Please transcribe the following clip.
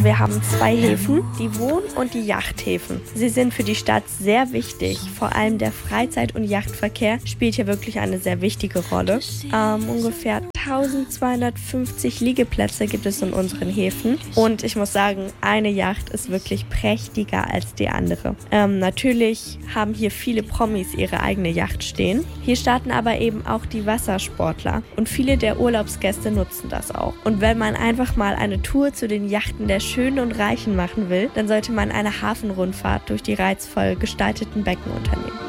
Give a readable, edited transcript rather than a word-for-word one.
Also wir haben 2 Häfen, die Wohn- und die Yachthäfen. Sie sind für die Stadt sehr wichtig. Vor allem der Freizeit- und Yachtverkehr spielt hier wirklich eine sehr wichtige Rolle. Ungefähr 1250 Liegeplätze gibt es in unseren Häfen. Und ich muss sagen, eine Yacht ist wirklich prächtiger als die andere. Natürlich haben hier viele Promis ihre eigene Yacht stehen. Hier starten aber eben auch die Wassersportler. Und viele der Urlaubsgäste nutzen das auch. Und wenn man einfach mal eine Tour zu den Yachten der Schönen und Reichen machen will, dann sollte man eine Hafenrundfahrt durch die reizvoll gestalteten Becken unternehmen.